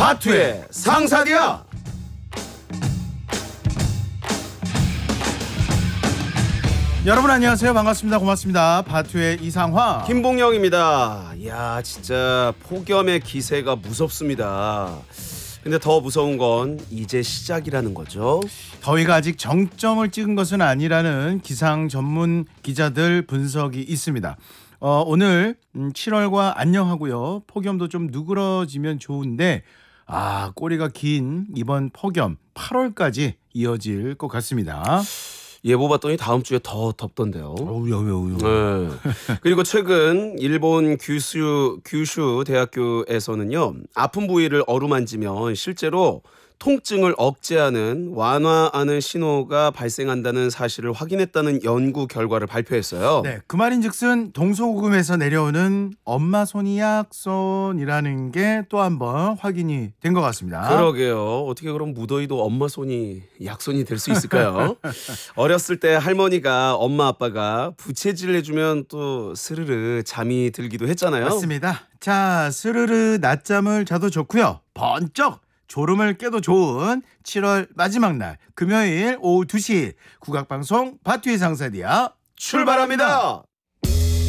바투의 상사디아. 여러분 안녕하세요. 반갑습니다. 고맙습니다. 바투의 이상화 김봉영입니다. 이야, 진짜 폭염의 기세가 무섭습니다. 근데 더 무서운 건 이제 시작이라는 거죠. 더위가 아직 정점을 찍은 것은 아니라는 기상 전문 기자들 분석이 있습니다. 오늘 7월과 안녕하고요. 폭염도 좀 누그러지면 좋은데 꼬리가 긴 이번 폭염 8월까지 이어질 것 같습니다. 예보 봤더니 다음 주에 더 덥던데요. 어우. 네. 그리고 최근 일본 규슈 대학교에서는요, 아픈 부위를 어루만지면 실제로 통증을 억제하는 완화하는 신호가 발생한다는 사실을 확인했다는 연구 결과를 발표했어요. 네, 그 말인즉슨 동서고금에서 내려오는 엄마 손이 약손이라는 게 또 한번 확인이 된 것 같습니다. 그러게요. 어떻게 그럼 무더위도 엄마 손이 약손이 될 수 있을까요? 어렸을 때 할머니가 엄마 아빠가 부채질 해주면 또 스르르 잠이 들기도 했잖아요. 맞습니다. 자, 스르르 낮잠을 자도 좋고요. 번쩍 졸음을 깨도 좋은 7월 마지막 날 금요일 오후 2시 국악방송 바투의 상사디아 출발합니다.